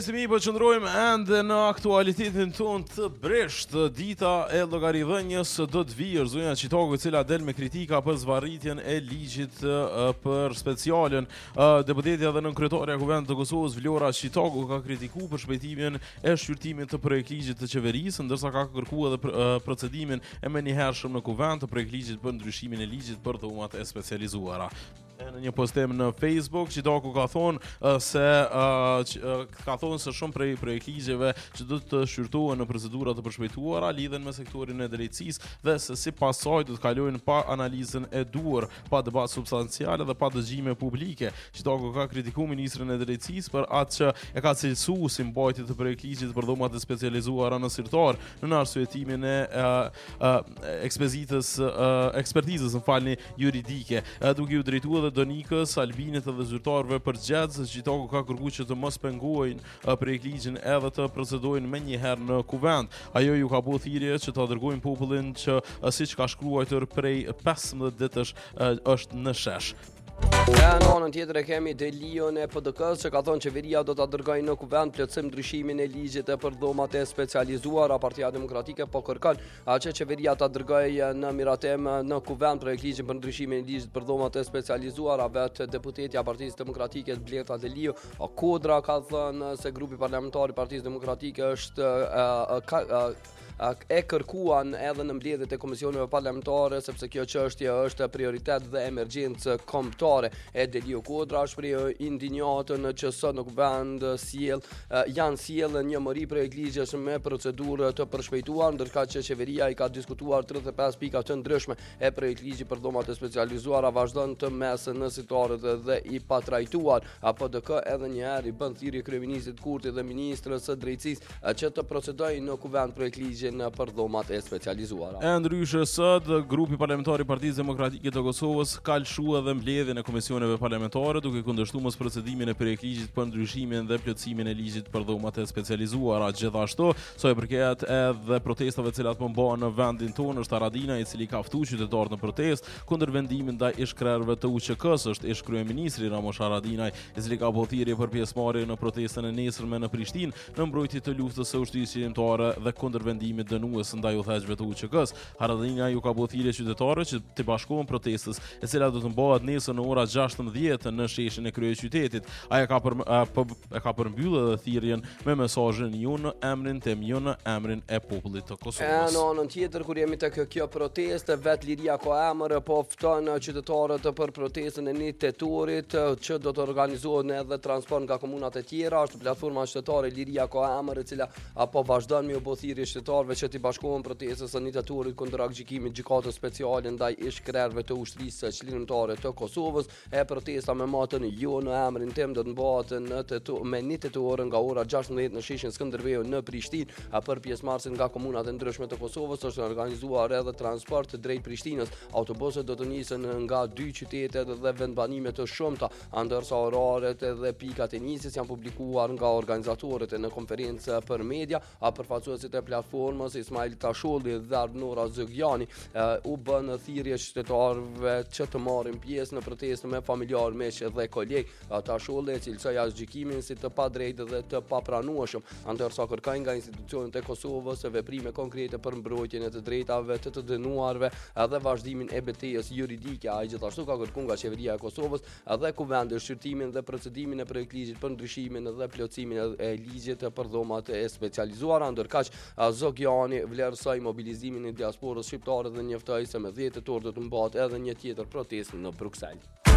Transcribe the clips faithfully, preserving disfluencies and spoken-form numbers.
Mirëmëngjes, mi po qëndrojmë ende në aktualitetin ton të brisht. Dita e llogaridhënies do të vijë zonja Çitoku, e cila del me kritika për zvarritjen e ligjit uh, për specialin. Uh, deputetja dhe nënkryetaria e Kuvendit të Kosovës Vlora Çitoku ka kritikuar për shpejtimin e shqyrtimit të projektligjit të qeverisë, ndërsa ka kërkuar edhe uh, procedimin e menjëhershëm në Kuvend të projektligjit për ndryshimin e ligjit për dhumat e specializuara. Në një postim në Facebook, Çitoku ka thonë uh, se uh, q, uh, ka thonë se shumë prej projektligjeve që do të shqyrtohen në procedura të përshpejtuara lidhen me sektorin e drejtësisë dhe se sipas saj do të kalojnë pa analizën e duhur, pa debat substancial dhe pa dëgjime publike. Çitoku ka kritikuar ministrin e drejtësisë për atë që e ka cilësuar si mbajtje të projektligjit për dhumat e specializuara në sirtar në arsyetimin e uh, uh, ekspozitës uh, ekspertizës në falni juridike, uh, duke u drejtuar Donikës, Albinit dhe zyrtarëve për gjatë, Çitoku ka kërkuar që të mos pengojnë uh, projektligjin edhe të procedojnë menjëherë në Kuvend. Ajo ju ka bërë thirrje që ta dërgojnë popullin që uh, siç ka shkruar prej pesëmbëdhjetë ditësh uh, është në shesh. Në anën tjetër e kemi Delion e P D K-s që ka thonë qeveria do ta dërgojë në Kuvend plotësim ndryshimin e ligjit e për dhomat e specializuara. Partia Demokratike po kërkon që qeveria ta dërgojë në miratem në Kuvend projektligjin për ndryshimin e ligjit për dhomat e specializuara. Vetë deputetja e Partisë Demokratike Blerta Delio Kodra ka thënë se grupi parlamentar i Partisë Demokratike është uh, uh, ka, uh, e kërkuan edhe në mbledhjet e komisioneve parlamentare sepse kjo çështje është prioritet dhe emergjencë kombëtare. E Delio Kodra shpreh indinjatën që sot në Kuvend sjell janë sjellë një mëri projektligjesh me procedurë të përshpejtuar, ndërsa që qeveria i ka diskutuar tridhjetë e pesë pika të ndryshme e projektligjit për dhomat e specializuara vazhdon të mesë në situatët dhe i patrajtuar. P D K edhe një herë i bën thirrje kryeministit Kurti dhe ministrës së drejtësisë që të procedojnë në Kuvend projektligjin për dhomat e specializuara. E ndryshe sot, grupi parlamentar i Partisë Demokratike të Kosovës ka lëshuar edhe mbledhjen e komisioneve parlamentare duke kundërshtuar mos procedimin e projektligjit për ndryshimin dhe plotësimin e ligjit për dhomat e specializuara. Gjithashtu, sa i përket edhe protestave të cilat po bëhen në vendin tonë, është Haradina i cili ka ftuar qytetarët në protestë kundër vendimit ndaj ish-krerëve të U Q K-s. Është ish-kryeministri Ramosh Haradinaj i cili ka bërë thirrje për pjesëmarrje në protestën e nesërme në Prishtinë në mbrojtje të luftës së ushtrisë qendrore dhe kundër vendimit dënues ndaj udhëheqësve të U Q K-s. Haradinja ju ka bërë thirrje qytetarëve që të bashkohen protestës, e cila do të mbahet nesër në ora gjashtëmbëdhjetë në sheshin e kryeqytetit. Ai ka për, e ka përmbyllur edhe thirrjen me mesazhin "Ju në emrin tim, ju në emrin e popullit të Kosovës". Në anën tjetër, kur jemi tek kjo protestë, vet Liria Koemër po fton qytetarët për protestën e një tetorit që do të organizohen edhe transport nga komunat e tjera. Është platforma qytetare Liria Koemër, e cila apo vazhdon me u bë thirrje qytetarëve që të bashkohen protestës së një tetorit kundër aktgjykimit gjykatës speciale ndaj ish-krerëve të ushtrisë qendrore të Kosovës. E protesta me motën "Jo në emrin tim" do të mbahet në tetu, me një tetor nga ora gjashtëmbëdhjetë në sheshin Skënderbeu në Prishtinë. Për pjesëmarrësit nga komunat e ndryshme të Kosovës është organizuar edhe transport drejt Prishtinës. Autobuset do të nisen nga dy qytete dhe vendbanime të shumta, ndërsa oraret dhe pikat e nisjes janë publikuar nga organizatorët në konferencë për media. Përfaqësuesit e platformës Ismail Tasholli dhe Arnora Zëgjani uh, u bën thirrje qytetarëve që të marrin pjesë në protestë me familjarë, miq dhe kolegë. Uh, Tasholli cilësoi aktgjykimin si të padrejtë dhe të papranueshëm, ndërsa kërkoi nga institucionet e Kosovës veprime konkrete për mbrojtjen e të drejtave të të dënuarve dhe vazhdimin e betejës juridike. Ai gjithashtu ka kërkuar nga qeveria e Kosovës dhe Kuvendi shqyrtimin dhe procedimin e projektligjit për ndryshimin dhe plotësimin e ligjit për dhomat e specializuara. Ndërkaq Zogjani vlerësoi mobilizimin e diasporës shqiptare dhe njoftoi se me dhjetë tetor do të mbahet edhe një tjetër protestë në Bruksel.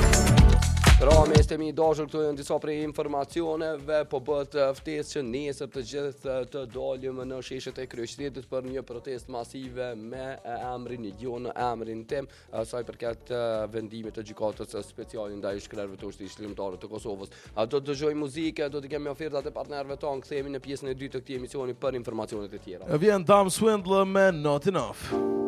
Pra, mes të mi dashur, këtu janë disa prej informacioneve, po bëhet ftesë që nesër të gjithë të dalim në sheshet e kryeqytetit për një protestë masive me emrin "Jo në emrin tim", sa i përket vendimit të gjykatës speciale ndaj ish-krerëve të ushtrisë qendrore të Kosovës. Do të dëgjojmë muzikë, do të kemi ofertat e partnerëve tonë, kthehemi në pjesën e dytë të këtij emisioni për informacionet e tjera. Vjen Dam Swindler me Not Enough.